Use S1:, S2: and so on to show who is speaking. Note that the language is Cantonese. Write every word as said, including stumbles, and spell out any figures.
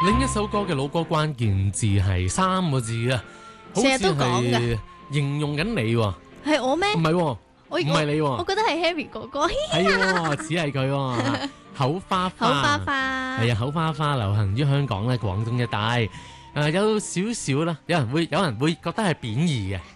S1: 另一首歌嘅老歌關鍵字係三個字啊，好似
S2: 成日都講㗎
S1: 係形容緊你喎，
S2: 係我咩？
S1: 唔係喎，
S2: 我
S1: 唔係你喎，
S2: 我覺得係 Harry 哥哥。
S1: 係喎，只係佢喎，口花花，
S2: 口花花
S1: 係啊，口花花流行於香港咧，廣東一帶，誒有少少啦，有人會有人會覺得係貶義嘅。